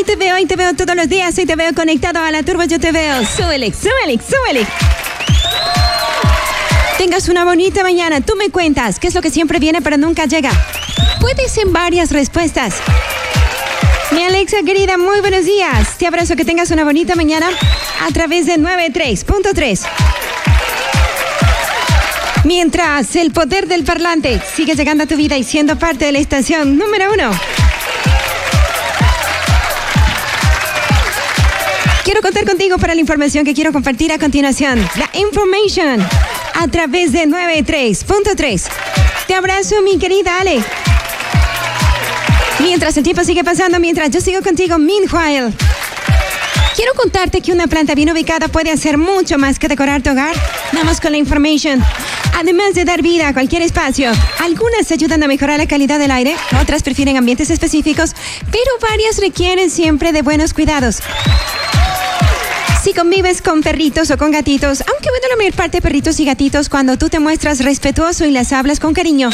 te veo y te veo todos los días y te veo conectado a la Turbo. Yo te veo. Súbele, súbele, súbele. Tengas una bonita mañana. Tú me cuentas qué es lo que siempre viene pero nunca llega. Puedes en varias respuestas. Mi Alexa querida, muy buenos días. Te abrazo, que tengas una bonita mañana a través de 93.3. Mientras el poder del parlante sigue llegando a tu vida y siendo parte de la estación número 1. Quiero contar contigo para la información que quiero compartir a continuación. La information a través de 93.3. Te abrazo, mi querida Ale. Mientras el tiempo sigue pasando, mientras yo sigo contigo, meanwhile, quiero contarte que una planta bien ubicada puede hacer mucho más que decorar tu hogar. Vamos con la information. Además de dar vida a cualquier espacio, algunas ayudan a mejorar la calidad del aire, otras prefieren ambientes específicos, pero varias requieren siempre de buenos cuidados. Si convives con perritos o con gatitos, aunque bueno, la mayor parte de perritos y gatitos, cuando tú te muestras respetuoso y les hablas con cariño,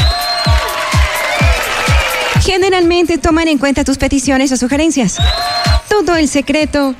generalmente toman en cuenta tus peticiones o sugerencias. Todo el secreto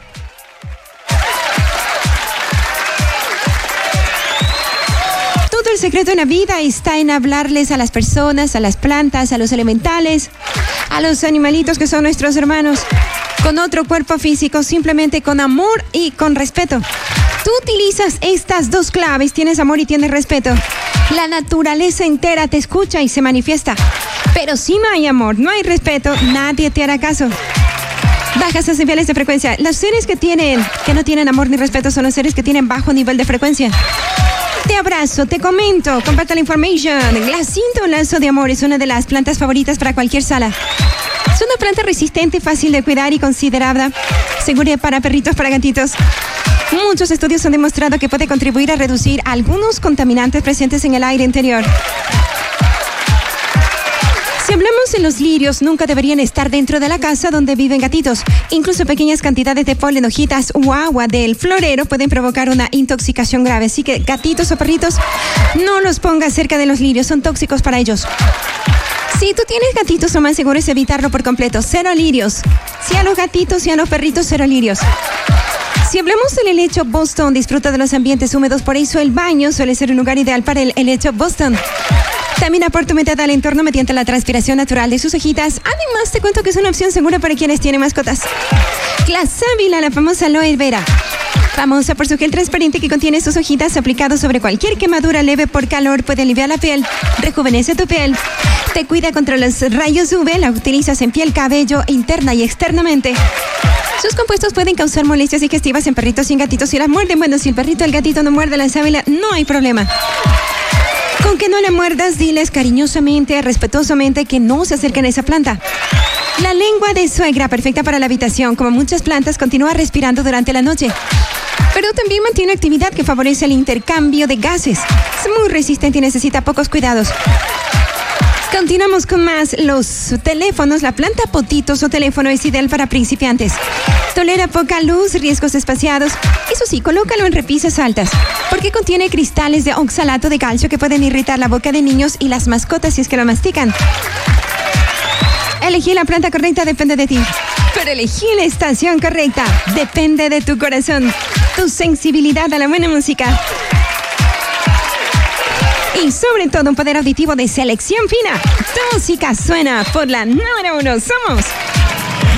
en la vida está en hablarles a las personas, a las plantas, a los elementales, a los animalitos que son nuestros hermanos, con otro cuerpo físico, simplemente con amor y con respeto. Tú utilizas estas dos claves, tienes amor y tienes respeto. La naturaleza entera te escucha y se manifiesta. Pero si no hay amor, no hay respeto, nadie te hará caso. Bajas esos niveles de frecuencia. Los seres que no tienen amor ni respeto son los seres que tienen bajo nivel de frecuencia. Te abrazo, te comento, comparto la information. La cinta o lazo de amor es una de las plantas favoritas para cualquier sala. Es una planta resistente, fácil de cuidar y considerada segura para perritos, para gatitos. Muchos estudios han demostrado que puede contribuir a reducir algunos contaminantes presentes en el aire interior. Si hablamos de los lirios, nunca deberían estar dentro de la casa donde viven gatitos. Incluso pequeñas cantidades de polen, hojitas o agua del florero pueden provocar una intoxicación grave. Así que gatitos o perritos, no los pongas cerca de los lirios, son tóxicos para ellos. Si tú tienes gatitos, lo más seguro es evitarlo por completo. 0 lirios. Si a los gatitos, si a los perritos, 0 lirios. Si hablamos del helecho Boston, disfruta de los ambientes húmedos, por eso el baño suele ser un lugar ideal para el helecho Boston. También aporta humedad al entorno mediante la transpiración natural de sus hojitas. Además, te cuento que es una opción segura para quienes tienen mascotas. La sábila, la famosa aloe vera. Famosa por su gel transparente que contiene sus hojitas, aplicado sobre cualquier quemadura leve por calor, puede aliviar la piel, rejuvenece tu piel, te cuida contra los rayos UV, la utilizas en piel, cabello, interna y externamente. Sus compuestos pueden causar molestias digestivas en perritos y en gatitos si las muerden. Bueno, si el perrito o el gatito no muerde la sábila, no hay problema. Con que no la muerdas, diles cariñosamente, respetuosamente que no se acerquen a esa planta. La lengua de suegra, perfecta para la habitación, como muchas plantas, continúa respirando durante la noche. Pero también mantiene actividad que favorece el intercambio de gases. Es muy resistente y necesita pocos cuidados. Continuamos con más. Los teléfonos. La planta potitos o teléfono es ideal para principiantes. Tolera poca luz, riesgos espaciados. Eso sí, colócalo en repisas altas, porque contiene cristales de oxalato de calcio que pueden irritar la boca de niños y las mascotas si es que lo mastican. Elegir la planta correcta depende de ti, pero elegir la estación correcta depende de tu corazón, tu sensibilidad a la buena música y sobre todo un poder auditivo de selección fina. Tu música suena por la número 1. Somos